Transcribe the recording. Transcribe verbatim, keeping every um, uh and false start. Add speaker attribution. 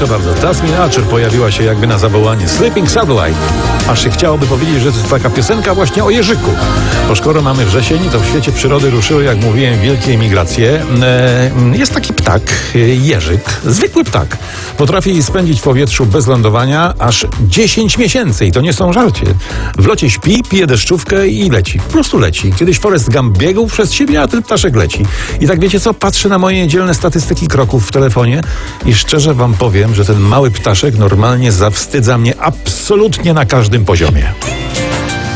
Speaker 1: proszę bardzo, Tasmin Archer pojawiła się jakby na zawołanie Sleeping Satellite. Aż się chciałoby powiedzieć, że to taka piosenka właśnie o jeżyku. Bo skoro mamy wrzesień, to w świecie przyrody ruszyły, jak mówiłem, wielkie migracje. E, jest taki ptak, jeżyk, zwykły ptak. Potrafi spędzić w powietrzu bez lądowania aż dziesięć miesięcy i to nie są żarcie. W locie śpi, pije deszczówkę i leci. Po prostu leci. Kiedyś Forrest Gump biegł przez siebie, a ten ptaszek leci. I tak wiecie co? Patrzę na moje niedzielne statystyki kroków w telefonie i szczerze wam powiem, że ten mały ptaszek normalnie zawstydza mnie absolutnie na każdym poziomie.